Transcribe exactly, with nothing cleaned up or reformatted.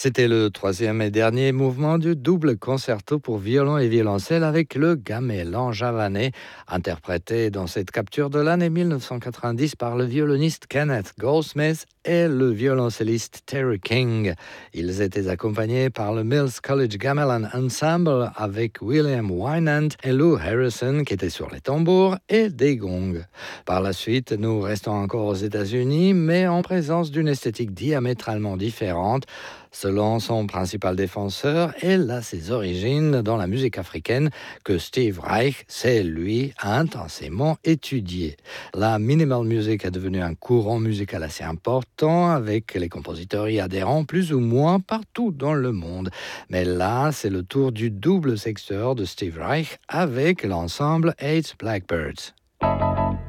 C'était le troisième et dernier mouvement du double concerto pour violon et violoncelle avec le gamelan javanais, interprété dans cette capture de l'année mille neuf cent quatre-vingt-dix par le violoniste Kenneth Goldsmith et le violoncelliste Terry King. Ils étaient accompagnés par le Mills College Gamelan Ensemble avec William Wynand et Lou Harrison qui étaient sur les tambours et des gongs. Par la suite, nous restons encore aux États-Unis, mais en présence d'une esthétique diamétralement différente. Selon son principal défenseur, elle a ses origines dans la musique africaine que Steve Reich, c'est lui, a intensément étudiée. La minimal music est devenue un courant musical assez important avec les compositeurs y adhérents plus ou moins partout dans le monde. Mais là, c'est le tour du double sexteur de Steve Reich avec l'ensemble Eight Blackbirds.